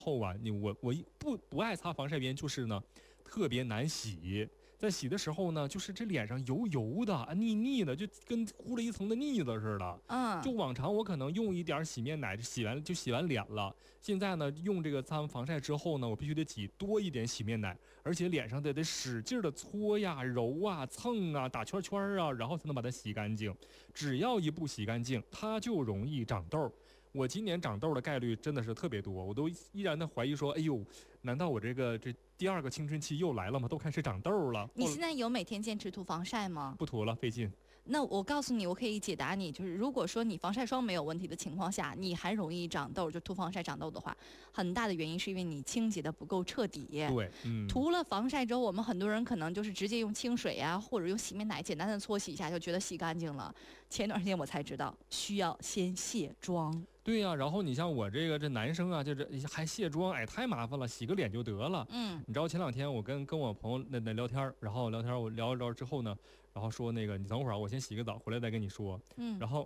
后啊，我不爱擦防晒边，就是呢特别难洗。在洗的时候呢，就是这脸上油油的、腻腻的，就跟糊了一层的腻子似的。就往常我可能用一点洗面奶，洗完脸了。现在呢，用这个擦完防晒之后呢，我必须得挤多一点洗面奶，而且脸上得使劲的搓呀、揉啊、蹭啊、打圈圈啊，然后才能把它洗干净。只要一不洗干净，它就容易长痘。我今年长痘的概率真的是特别多，我都依然的怀疑说，哎呦，难道我这第二个青春期又来了吗？都开始长痘了。 你现在有每天坚持涂防晒吗？ 不涂了，费劲。 那我告诉你，我可以解答你，就是如果说你防晒霜没有问题的情况下，你还容易长痘，就涂防晒长痘的话，很大的原因是因为你清洁的不够彻底。 对， 涂了防晒之后，我们很多人可能就是直接用清水啊，或者用洗面奶简单的搓洗一下，就觉得洗干净了。前段时间我才知道，需要先卸妆。 对呀，然后你像我这男生啊，这还卸妆，哎，太麻烦了，洗个脸就得了。你知道前两天我跟我朋友那聊天，然后聊天我聊一聊之后呢，然后说那个你等会儿我先洗个澡，回来再跟你说。然后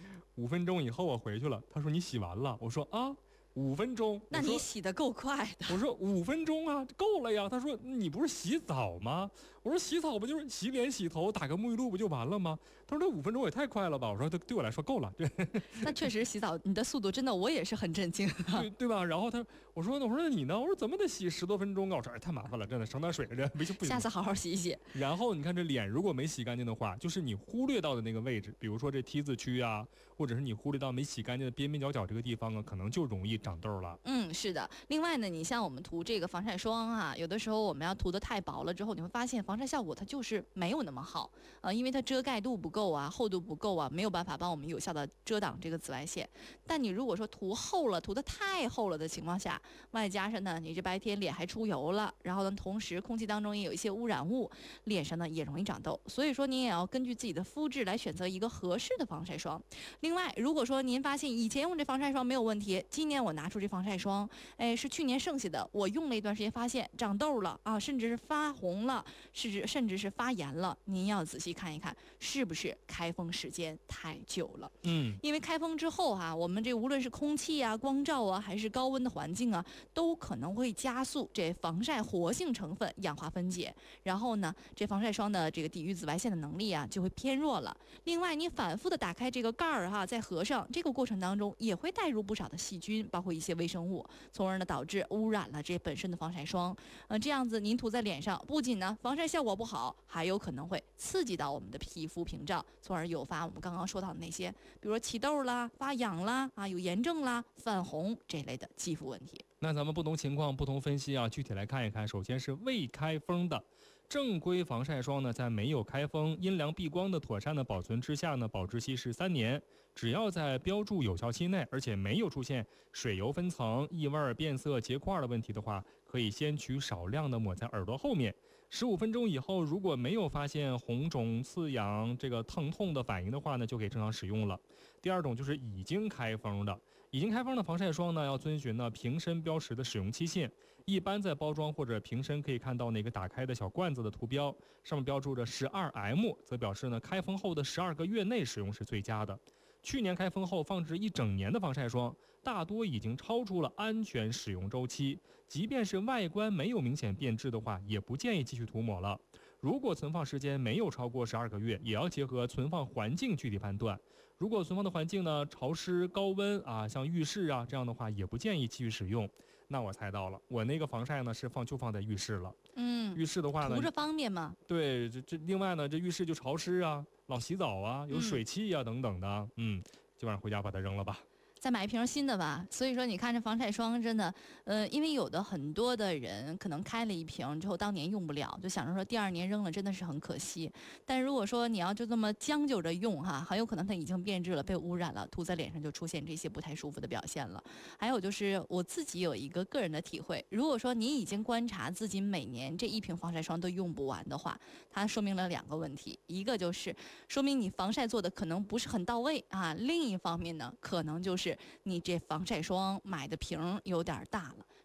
5分钟以后我回去了，他说你洗完了，我说啊。5分钟， 那你洗得够快的。 我说5分钟啊，够了呀。他说你不是洗澡吗？我说洗澡不就是洗脸洗头打个沐浴露不就完了吗？他说这5分钟也太快了吧。我说对我来说够了。对， 那确实洗澡你的速度真的我也是很震惊。 对吧？然后我说那你呢？我说怎么得洗10多分钟啊？我说太麻烦了，真的省点水这不行。 下次好好洗一洗。 然后你看这脸如果没洗干净的话，就是你忽略到的那个位置，比如说这 T 字区啊，或者是你忽略到没洗干净的边边角角这个地方啊，可能就容易长痘了。 是的。另外呢，你像我们涂这个防晒霜啊，有的时候我们要涂得太薄了之后，你会发现防晒效果它就是没有那么好因为它遮盖度不够啊，厚度不够啊，没有办法帮我们有效的遮挡这个紫外线。但你如果说涂厚了，涂得太厚了的情况下，外加上呢，你这白天脸还出油了，然后呢，同时空气当中也有一些污染物，脸上呢也容易长痘。所以说，你也要根据自己的肤质来选择一个合适的防晒霜。另外，如果说您发现以前用这防晒霜没有问题，今年我拿出这防晒霜，是去年剩下的，我用了一段时间，发现长痘了啊，甚至是发红了，甚至是发炎了。您要仔细看一看，是不是开封时间太久了？因为开封之后我们这无论是空气啊、光照啊，还是高温的环境啊，都可能会加速这防晒活性成分氧化分解，然后呢，这防晒霜的这个抵御紫外线的能力就会偏弱了。另外，你反复的打开这个盖儿再合上，这个过程当中也会带入不少的细菌，包括一些微生物，从而呢导致污染了这本身的防晒霜。这样子您涂在脸上，不仅呢防晒效果不好，还有可能会刺激到我们的皮肤屏障，从而诱发我们刚刚说到的那些，比如说起痘啦、发痒啦有炎症啦、泛红这类的肌肤问题。 那咱们不同情况不同分析具体来看一看。首先是未开封的正规防晒霜呢，在没有开封、阴凉避光的妥善的保存之下呢，保质期是3年。只要在标注有效期内，而且没有出现水油分层、异味、变色、结块的问题的话，可以先取少量的抹在耳朵后面。15分钟以后，如果没有发现红肿、刺痒、这个疼痛的反应的话呢，就可以正常使用了。第二种就是已经开封的防晒霜呢，要遵循瓶身标识的使用期限。一般在包装或者瓶身可以看到那个打开的小罐子的图标，上面标注着 12M， 则表示呢开封后的12个月内使用是最佳的。去年开封后放置1整年的防晒霜，大多已经超出了安全使用周期，即便是外观没有明显变质的话，也不建议继续涂抹了。如果存放时间没有超过12个月，也要结合存放环境具体判断。如果存放的环境呢潮湿、高温像浴室这样的话，也不建议继续使用。那我猜到了，我那个防晒呢是就放在浴室了。浴室的话呢， 涂着方便吗？ 对，另外呢，这浴室就潮湿老洗澡有水汽等等的，基本上回家把它扔了吧。 再买一瓶新的吧。所以说你看这防晒霜真的因为有的很多的人可能开了一瓶之后当年用不了，就想着说第2年扔了真的是很可惜。但如果说你要就这么将就着用很有可能它已经变质了，被污染了，涂在脸上就出现这些不太舒服的表现了。还有就是我自己有一个个人的体会，如果说你已经观察自己每年这1瓶防晒霜都用不完的话，它说明了2个问题。一个就是说明你防晒做的可能不是很到位另一方面呢，可能就是你这防晒霜买的瓶有点大了，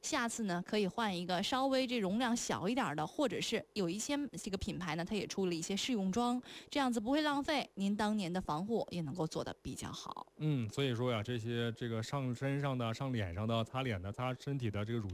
下次呢可以换一个稍微这容量小一点的，或者是有一些这个品牌呢，它也出了一些试用装，这样子不会浪费，您当年的防护也能够做得比较好。 所以说呀，这个上身上的、上脸上的、擦脸的、擦身体的这个乳